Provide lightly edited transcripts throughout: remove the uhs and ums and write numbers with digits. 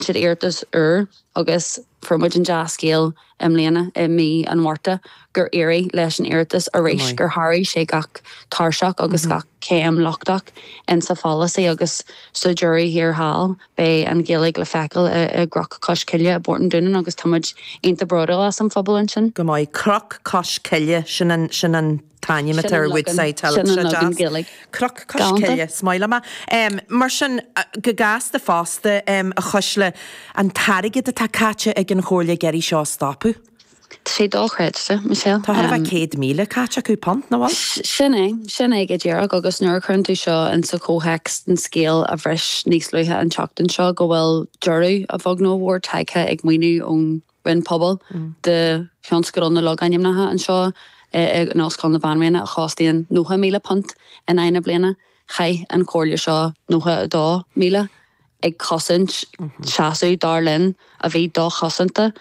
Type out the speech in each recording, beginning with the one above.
siad iartas agus formuid an jazzcéal léana I mí an Mórta gur éirí leis an iartas a rééis gur háirí sé gach tarseach agus gach céim lochtach in sa fallaí agus sa jury hir hall bé an géalaigh le fecail a groch cosciile a bort an duine agus táid inta broda as an fphobal sin. Go mbeidh croch cosciile sin an Tanya met ar website Croch cosciile smaile ma. Mar sin go gas de fásta a chuisle an tarigid a tá caite ag an chóirle geirí seo stopú. sé dulchréidte, Michelle. Tá bheith 100 míle caite acu pont na bhil? Sinné go ddéarach agus nuair chun tú seo in sa cóhex an scéal a bhris níos luithe an teachtain seo go bhfuil juú a bhag nó bhór taiche ag muoinú ón rin pobl de fionscoil na loganim nathe an seo ag an oscail na bhanméine a chástaíon 9 míle pont in aine bliana chaith an cóirle seo 9 míle ag cosint seaú darlinn a bhí dá chosanta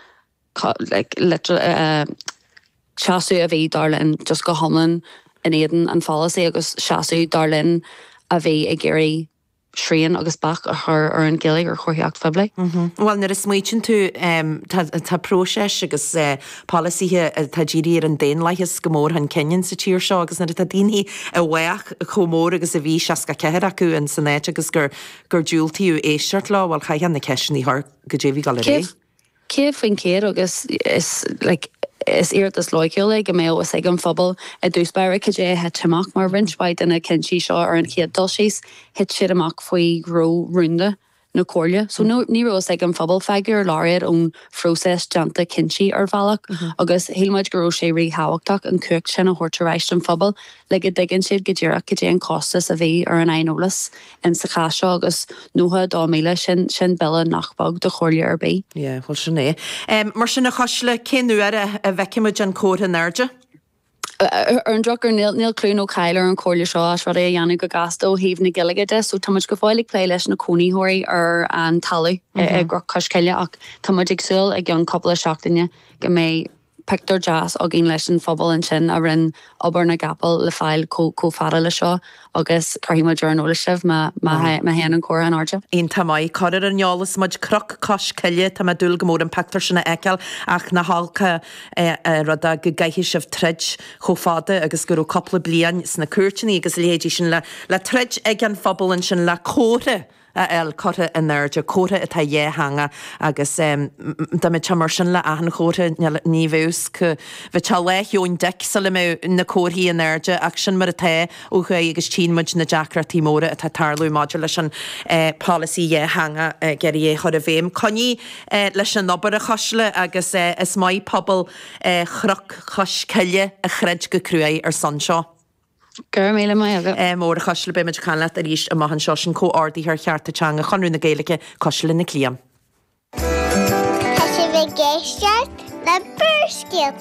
seaú a bhí darlinn just go homlan in éan an fallaí agus seaú darlinn a bhí ag géirí srían agus bach a chur ar an gilig ar chortheacht febla. Well, nar is smuoin tú tá próses agus policíthe tá ddíirí ar an déon leichas go mór an ceann sa tíir seo agus nar tá daoine a bhaach chomór agus a bhí seaca ceir acu an sannéit agus gur dúiltaíú éisiart lá bhil chaithe na ceisinaí th go déhí gal ré. Céh faoin céad agus is iartas loiciúla go mé was ag an phobal a dúsbeire cé het teach mar rinspaid ina cinsí seo ar an chiad dul síos hit siad amach faoi ró runde na cóirle. So ní ros ag an phobal fegur láiad ón froses deanta cinsí ar bhealach agus héilmaid go sé rí hahachtach an cuaig sin a thuirtaréis an phobal le go dgan siad go ddíach go dé an costas a bhí ar an ainolas in sa cha seo agus 9 míle sin bella nachbag de chóirle ar bé. Ie, bhil sin é. Mar sin na choisle cinúar a bheiciimiid an cóir an airde? Ar an drogur níl clún ó caiile an cóirle seo as rud é dhéanana go gastó híomh na giligide, so táid go fáilig lé leis na coníthóirí ar an talú groch cosciile ach táid ag súil ag an coppla seachtaine go mé pictar jazz a gin leis an phobal an sin a rinn obair na gapal le fáil có fara le seo agus carhíma journal sibh ma héan an cóir an áde. Ein tamáid choir an neolalas mud croch cosciile tá dúil go mór an pictar sinna eiceil ach na hálcha rud a go gaithí sibh trid cho fada agus gur ó coppla blian sna cuairteaní agus léidir sin le trid ag an phobal an sin le córa a córa in airde córa atá dhé hanga agus da me chamar sin le an chóra ní bhús go bheit tá leithún deic sa le na cóthaí in airde ach sin mar a té ó chu agus tímuid na Jackra tímóra atá tarlú maidir leis an policy dhé hanga geirí chur a bhéim. Coní leis an nobar a choisle agus is mai pobl chroch cosciile a chreid go cruaí ar san seo. Gur míle mai aga. Mór a choisle be meid canlaat a ríist a mahan seo sin cóardaí ar cheartatanga chunrú na Gaeilge coisle na Cliam. Tá sé bheith géisteart le bursciail.